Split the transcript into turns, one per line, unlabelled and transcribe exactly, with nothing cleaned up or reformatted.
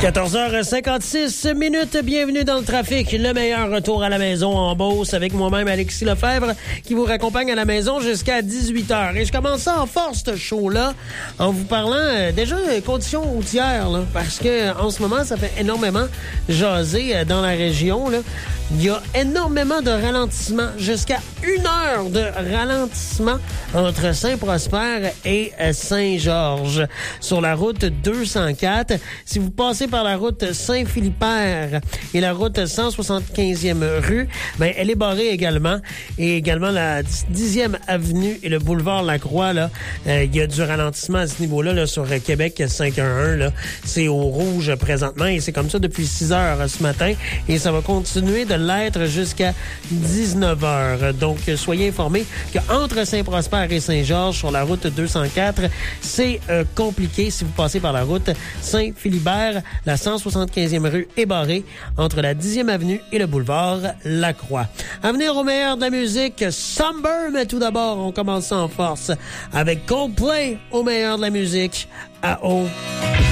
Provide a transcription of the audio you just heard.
quatorze heures cinquante-six minutes, bienvenue dans le trafic. Le meilleur retour à la maison en Beauce avec moi-même Alexis Lefebvre qui vous raccompagne à la maison jusqu'à dix-huit heures. Et je commence ça en force, ce show-là, en vous parlant euh, déjà des conditions routières, là, parce que en ce moment, ça fait énormément jaser euh, dans la région, là. Il y a énormément de ralentissements, jusqu'à une heure de ralentissement entre Saint-Prosper et Saint-Georges. Sur la route deux cent quatre, si vous passez par la route Saint-Philibert et la route cent soixante-quinzième rue, ben elle est barrée également. Et également la dixième avenue et le boulevard Lacroix, là, euh, il y a du ralentissement à ce niveau-là, là, sur Québec cinq un un, là. C'est au rouge présentement et c'est comme ça depuis six heures ce matin et ça va continuer de l'être jusqu'à dix-neuf heures. Donc, soyez informés qu'entre Saint-Prosper et Saint-Georges, sur la route deux cent quatre, c'est euh, compliqué si vous passez par la route Saint-Philibert. La cent soixante-quinzième rue est barrée entre la dixième avenue et le boulevard Lacroix. À venir au meilleur de la musique, Somber, mais tout d'abord, on commence ça en force avec Coldplay au meilleur de la musique à haut.